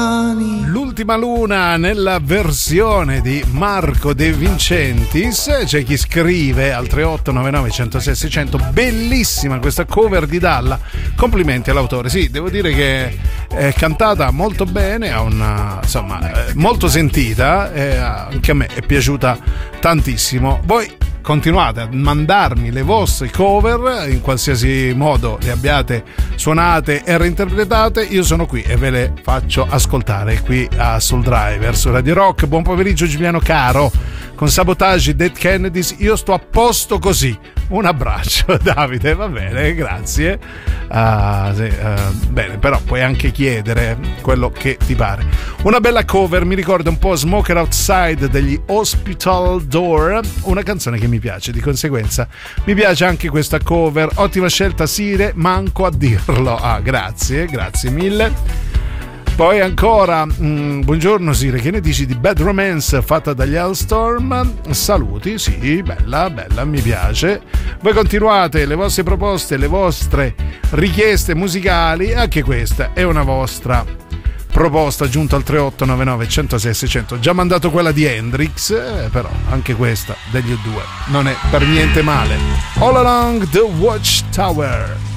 L'ultima luna nella versione di Marco De Vincentis. C'è chi scrive al 3899 106 600: bellissima questa cover di Dalla, complimenti all'autore. Sì, devo dire che è cantata molto bene, ha una, insomma, molto sentita, anche a me è piaciuta tantissimo. Voi continuate a mandarmi le vostre cover in qualsiasi modo le abbiate suonate e reinterpretate, io sono qui e ve le faccio ascoltare qui a Soul Driver su Radio Rock. Buon pomeriggio Giuliano caro, con Sabotage, Dead Kennedys, io sto a posto così. Un abbraccio Davide, va bene, grazie. Bene, però puoi anche chiedere quello che ti pare. Una bella cover, mi ricorda un po' Smoker Outside degli Hospital Door, una canzone che mi piace, di conseguenza mi piace anche questa cover. Ottima scelta Sire, manco a dirlo. Grazie mille. Poi ancora, buongiorno Sire, che ne dici di Bad Romance fatta dagli Hellstorm? Saluti, sì, bella, mi piace. Voi continuate le vostre proposte, le vostre richieste musicali, anche questa è una vostra proposta giunta al 3899 106 600. Già mandato quella di Hendrix, però anche questa degli U2 non è per niente male. All Along the Watchtower.